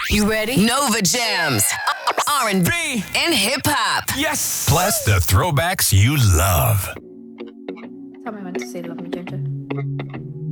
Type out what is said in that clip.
You ready? Nova Jams, R&B, and hip hop. Yes. Plus the throwbacks you love. Tell me when to say love me, Ginger.